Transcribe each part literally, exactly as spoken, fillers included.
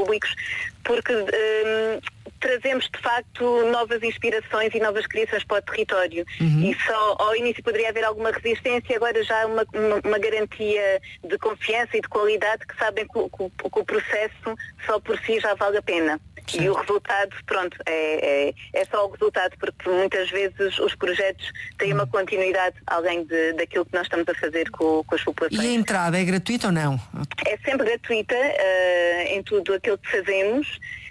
públicos, porque um, trazemos de facto novas inspirações e novas criações para o território. Uhum. E só ao início poderia haver alguma resistência, agora já há uma, uma, uma garantia de confiança e de qualidade, que sabem que o, que o processo só por si já vale a pena. Sim. E o resultado, pronto, é, é, é só o resultado, porque muitas vezes os projetos têm uma continuidade além de, daquilo que nós estamos a fazer com, com as populações. E a entrada é gratuita ou não? É sempre gratuita uh, em tudo aquilo que fazemos,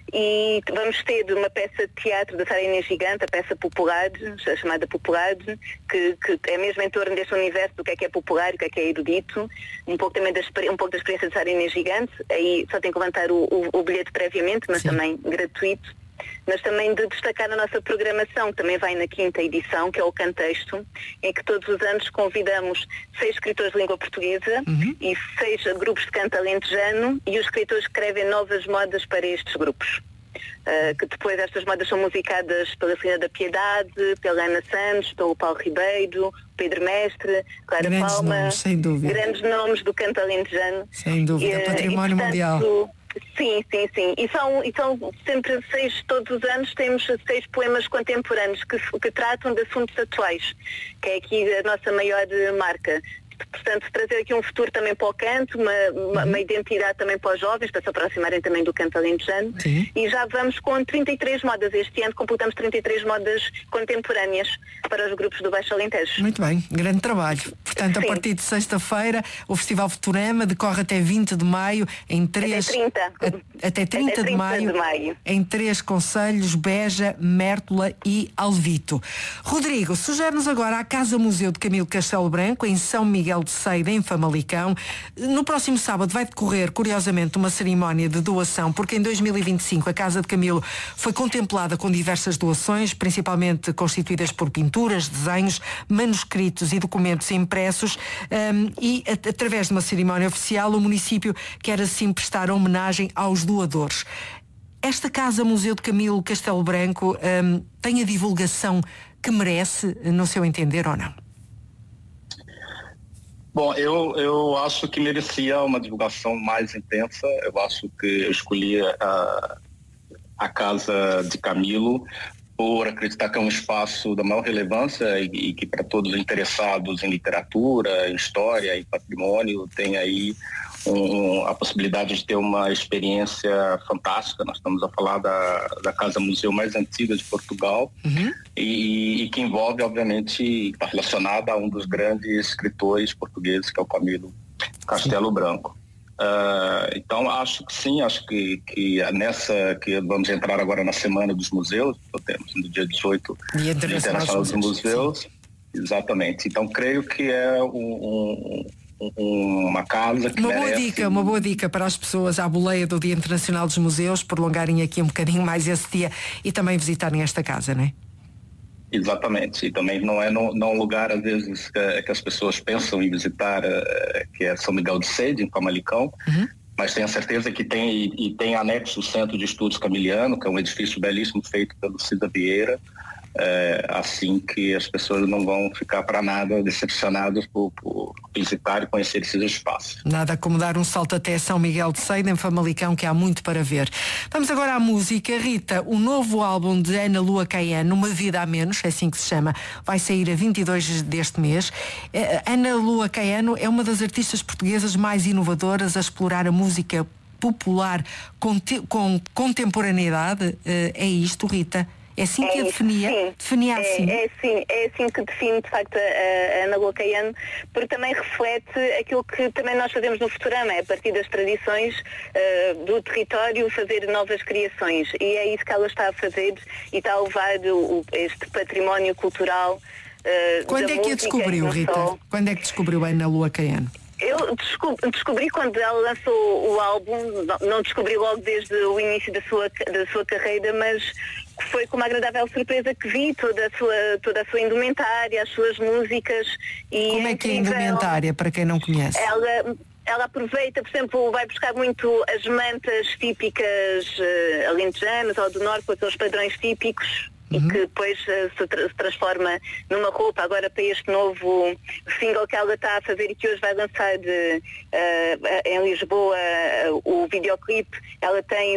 e vamos ter uma peça de teatro da Sara Inês Gigante, a peça Popular, chamada Popular, que, que é mesmo em torno deste universo do que é que é popular, o que é que é erudito, um pouco também da, um pouco da experiência de Sara Inês Gigante. Aí só tem que levantar o, o, o bilhete previamente, mas Sim. também gratuito. Mas também de destacar a nossa programação, que também vai na quinta edição, que é o Cantexto, em que todos os anos convidamos seis escritores de língua portuguesa uhum. e seis grupos de canto alentejano, e os escritores escrevem novas modas para estes grupos. Uh, que depois estas modas são musicadas pela Celina da Piedade, pela Ana Santos, pelo Paulo Ribeiro, Pedro Mestre, Clara grandes Palma, nomes, sem dúvida. Grandes nomes do canto alentejano. Sem dúvida, e, património e, portanto, mundial. Sim, sim, sim. E são, e são sempre seis, todos os anos temos seis poemas contemporâneos que, que tratam de assuntos atuais, que é aqui a nossa maior marca. Portanto, trazer aqui um futuro também para o canto, uma, uma, uma identidade também para os jovens, para se aproximarem também do canto alentejano. Sim. E já vamos com trinta e três modas. Este ano completamos trinta e três modas contemporâneas para os grupos do Baixo Alentejo. Muito bem, grande trabalho. Portanto, Sim. a partir de sexta-feira, o Festival Futurama decorre até vinte de maio, em três... Até trinta. A, até trinta, até trinta de, maio, de maio, em três concelhos, Beja, Mértola e Alvito. Rodrigo, sugere-nos agora a Casa Museu de Camilo Castelo Branco, em São Miguel de Ceida, em Famalicão. No próximo sábado vai decorrer, curiosamente, uma cerimónia de doação, porque em dois mil e vinte e cinco a Casa de Camilo foi contemplada com diversas doações, principalmente constituídas por pinturas, desenhos, manuscritos e documentos impressos, um, e a, através de uma cerimónia oficial o município quer assim prestar homenagem aos doadores. Esta Casa Museu de Camilo Castelo Branco um, tem a divulgação que merece, no seu entender, ou não? Bom, eu, eu acho que merecia uma divulgação mais intensa. Eu acho que eu escolhi a, a Casa de Camilo por acreditar que é um espaço da maior relevância e, e que para todos os interessados em literatura, em história e patrimônio tem aí um, a possibilidade de ter uma experiência fantástica. Nós estamos a falar da, da Casa Museu mais antiga de Portugal. Uhum. E, e que envolve, obviamente, está relacionada a um dos grandes escritores portugueses, que é o Camilo Castelo Branco. Uh, então, acho que sim, acho que, que nessa, que vamos entrar agora na Semana dos Museus, temos no dia dezoito, Dia Internacional dos Museus, sim. Exatamente. Então, creio que é um, um, uma casa que uma merece... boa dica, uma boa dica para as pessoas à boleia do Dia Internacional dos Museus, prolongarem aqui um bocadinho mais esse dia e também visitarem esta casa, não é? Exatamente, e também não é no, não um lugar às vezes que, que as pessoas pensam em visitar, uh, que é São Miguel de Ceida, em Famalicão, uhum. mas tenho a certeza que tem, e, e tem anexo o Centro de Estudos Camiliano, que é um edifício belíssimo feito pelo Cida Vieira, é, assim que as pessoas não vão ficar para nada decepcionadas por, por visitar e conhecer esses espaços. Nada como dar um salto até São Miguel de Ceida, em Famalicão, que há muito para ver. Vamos agora à música. Rita, o novo álbum de Ana Lua Caiano, Uma Vida a Menos, é assim que se chama, vai sair a vinte e dois deste mês. Ana Lua Caiano é uma das artistas portuguesas mais inovadoras a explorar a música popular com, te, com contemporaneidade. É isto, Rita? É assim que é a definia? Sim. Definia é, assim? É assim, é assim que define, de facto, a, a Ana Lua Caiano, porque também reflete aquilo que também nós fazemos no Futurama, é a partir das tradições uh, do território fazer novas criações. E é isso que ela está a fazer e está a levar o, este património cultural. Uh, Quando é que a descobriu, Rita? Só... Quando é que descobriu a Ana Lua Caiano? Eu descobri quando ela lançou o álbum, não descobri logo desde o início da sua, da sua carreira, mas foi com uma agradável surpresa que vi toda a sua, toda a sua indumentária, as suas músicas. E como é que é indumentária, para quem não conhece? Ela, ela aproveita, por exemplo, vai buscar muito as mantas típicas uh, alentejanas ou do norte, com aqueles padrões típicos. Uhum. E que depois uh, se, tra- se transforma numa roupa agora para este novo single que ela está a fazer e que hoje vai lançar de, uh, em Lisboa uh, o videoclipe. Ela tem